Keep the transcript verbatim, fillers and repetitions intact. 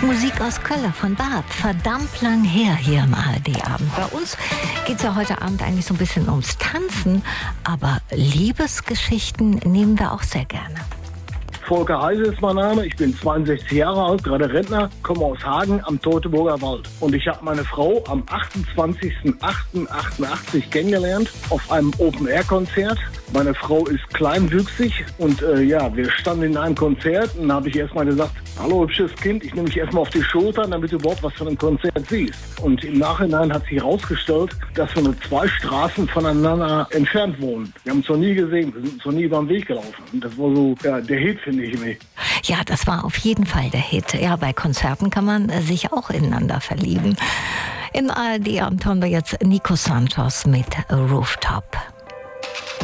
Musik aus Köln von Barth, verdammt lang her hier im A R D-Abend. Bei uns geht es ja heute Abend eigentlich so ein bisschen ums Tanzen, aber Liebesgeschichten nehmen wir auch sehr gerne. Volker Heise ist mein Name, ich bin zweiundsechzig Jahre alt, gerade Rentner, komme aus Hagen am Teutoburger Wald. Und ich habe meine Frau am achtundzwanzigsten achten achtundachtzig kennengelernt auf einem Open-Air-Konzert. Meine Frau ist kleinwüchsig und äh, ja, wir standen in einem Konzert und da habe ich erstmal gesagt, hallo hübsches Kind, ich nehme dich erstmal auf die Schulter, damit du überhaupt was von dem Konzert siehst. Und im Nachhinein hat sich herausgestellt, dass wir nur zwei Straßen voneinander entfernt wohnen. Wir haben uns noch nie gesehen, wir sind uns noch nie über den Weg gelaufen. Und das war so ja, der Hit, finde ich irgendwie. Ja, das war auf jeden Fall der Hit. Ja, bei Konzerten kann man äh, sich auch ineinander verlieben. Im A R D-Abend hören wir jetzt Nico Santos mit Rooftop.